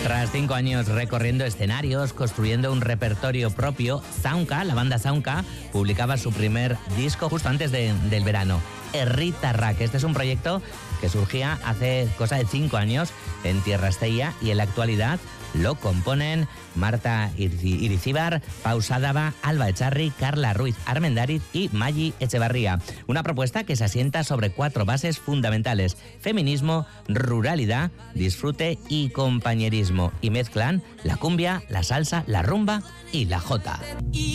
Tras 5 años recorriendo escenarios, construyendo un repertorio propio, Zaunka, la banda Zaunka, publicaba su primer disco justo antes del verano, Herritarrak. Este es un proyecto que surgía hace cosa de 5 años en Tierra Estella y en la actualidad lo componen Marta Irizíbar, Pau Sadaba, Alba Echarri, Carla Ruiz Armendariz y Maggi Echevarría. Una propuesta que se asienta sobre 4 bases fundamentales: feminismo, ruralidad, disfrute y compañerismo. Y mezclan la cumbia, la salsa, la rumba y la jota.